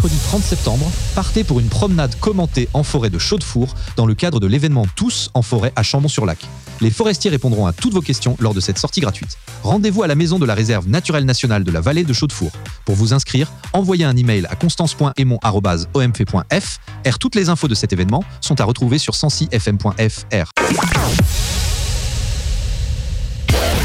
mercredi 30 septembre, partez pour une promenade commentée en forêt de Chaudefour dans le cadre de l'événement Tous en forêt à Chambon-sur-Lac. Les forestiers répondront à toutes vos questions lors de cette sortie gratuite. Rendez-vous à la maison de la réserve naturelle nationale de la vallée de Chaudefour. Pour vous inscrire, envoyez un email à constance.aymon@omf.f. Toutes les infos de cet événement sont à retrouver sur 106fm.fr.